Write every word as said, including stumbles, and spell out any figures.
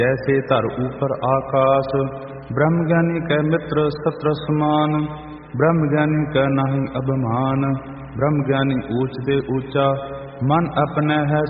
जैसे धर ऊपर आकाश, ब्रह्म ज्ञानी कै मित्र सत्र समान। ब्रह्म ज्ञानी कै नाही अभिमान, ब्रह्म ज्ञानी ऊंच दे ऊंचा। मन अपने है